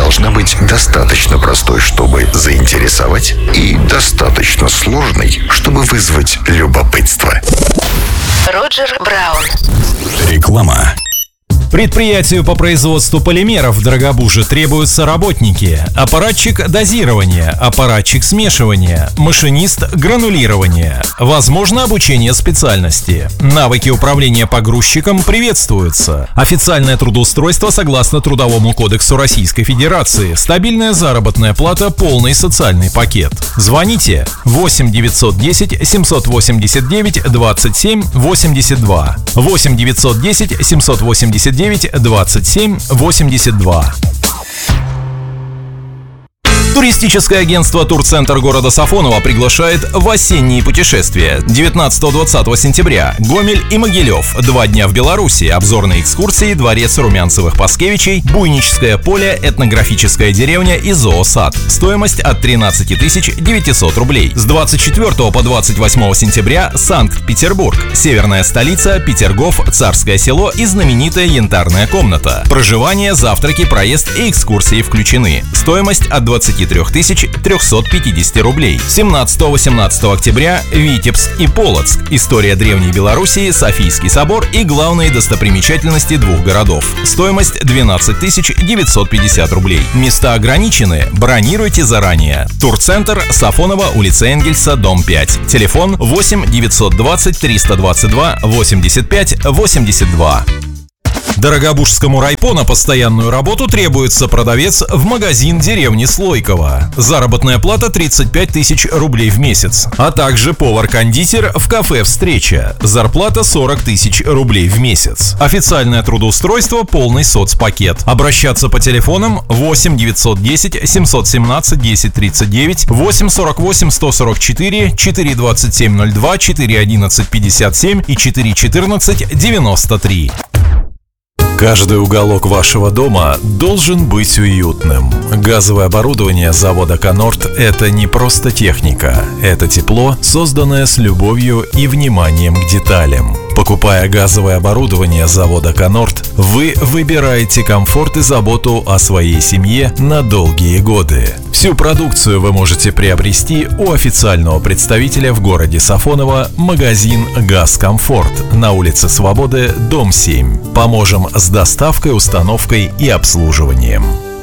должна быть достаточно простой, чтобы заинтересовать, и достаточно сложной, чтобы вызвать любопытство. Роджер Браун. Реклама. Предприятию по производству полимеров в Дорогобуже требуются работники: аппаратчик дозирования, аппаратчик смешивания, машинист гранулирования. Возможно обучение специальности. Навыки управления погрузчиком приветствуются. Официальное трудоустройство согласно Трудовому кодексу Российской Федерации. Стабильная заработная плата, полный социальный пакет. Звоните 8 910 789 27 82. 8 910 789 27 82. Туристическое агентство «Турцентр» города Сафоново приглашает в осенние путешествия. 19-20 сентября Гомель и Могилев. 2 дня в Беларуси. Обзорные экскурсии, дворец Румянцевых-Паскевичей, Буйническое поле, этнографическая деревня и зоосад. Стоимость от 13 900 рублей. С 24 по 28 сентября Санкт-Петербург. Северная столица, Петергоф, Царское село и знаменитая Янтарная комната. Проживание, завтраки, проезд и экскурсии включены. Стоимость от 23 350 рублей. 17-18 октября Витебск и Полоцк. История Древней Белоруссии, Софийский собор и главные достопримечательности двух городов. Стоимость 12 950 рублей. Места ограничены. Бронируйте заранее. Турцентр, Сафоново, улица Энгельса, дом 5. Телефон 8 920 322 85 82. Дорогобужскому райпо на постоянную работу требуется продавец в магазин деревни Слойково. Заработная плата 35 тысяч рублей в месяц. А также повар-кондитер в кафе «Встреча». Зарплата 40 тысяч рублей в месяц. Официальное трудоустройство, полный соцпакет. Обращаться по телефонам 8 910 717 1039, 8 48 144, 4 27 02, 4 11 57 и 4 14 93. Каждый уголок вашего дома должен быть уютным. Газовое оборудование завода «Конорд» — это не просто техника. Это тепло, созданное с любовью и вниманием к деталям. Покупая газовое оборудование завода «Конорд», вы выбираете комфорт и заботу о своей семье на долгие годы. Всю продукцию вы можете приобрести у официального представителя в городе Сафоново, магазин «Газкомфорт» на улице Свободы, дом 7. Поможем с доставкой, установкой и обслуживанием.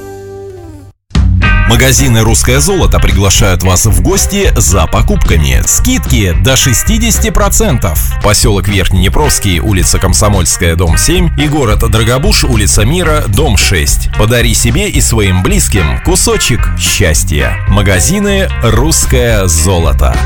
Магазины «Русское золото» приглашают вас в гости за покупками. Скидки до 60%. Поселок Верхнеднепровский, улица Комсомольская, дом 7 и город Дорогобуж, улица Мира, дом 6. Подари себе и своим близким кусочек счастья. Магазины «Русское золото».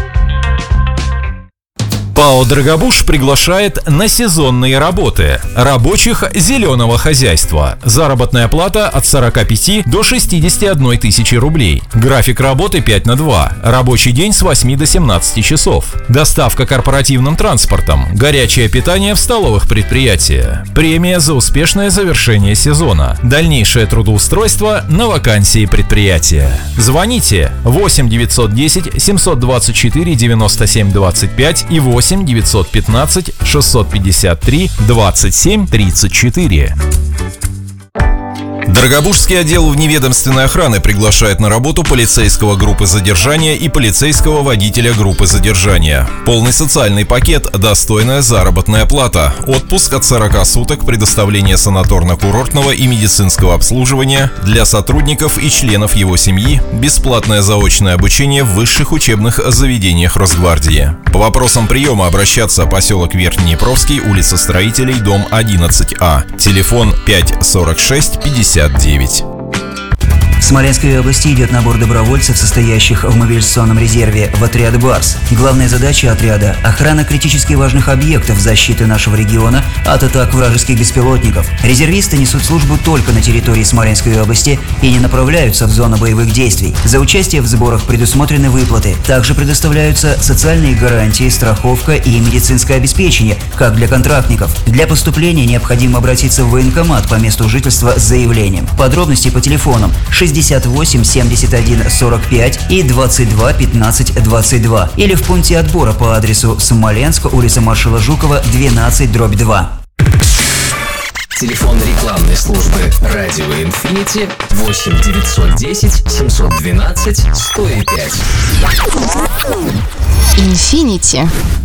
ПАО «Дорогобуж» приглашает на сезонные работы рабочих зеленого хозяйства. Заработная плата от 45 до 61 тысячи рублей. График работы 5/2. Рабочий день с 8 до 17 часов. Доставка корпоративным транспортом. Горячее питание в столовых предприятия. Премия за успешное завершение сезона. Дальнейшее трудоустройство на вакансии предприятия. Звоните 8 910 724 97 25 и 8 915 653 27 34. Дорогобужский отдел вневедомственной охраны приглашает на работу полицейского группы задержания и полицейского водителя группы задержания. Полный социальный пакет, достойная заработная плата, отпуск от 40 суток, предоставление санаторно-курортного и медицинского обслуживания для сотрудников и членов его семьи, бесплатное заочное обучение в высших учебных заведениях Росгвардии. По вопросам приема обращаться: поселок Верхнеднепровский, улица Строителей, дом 11А, телефон 546 59. В Смоленской области идет набор добровольцев, состоящих в мобилизационном резерве, в отряд «Барс». Главная задача отряда – охрана критически важных объектов защиты нашего региона от атак вражеских беспилотников. Резервисты несут службу только на территории Смоленской области и не направляются в зону боевых действий. За участие в сборах предусмотрены выплаты. Также предоставляются социальные гарантии, страховка и медицинское обеспечение, как для контрактников. Для поступления необходимо обратиться в военкомат по месту жительства с заявлением. Подробности по телефонам 68 71 45 и 22 15 22 или в пункте отбора по адресу Смоленск, улица маршала Жукова, 12/2. Телефон рекламной службы «Радио Инфинити» 8 910 712 105. Инфинити.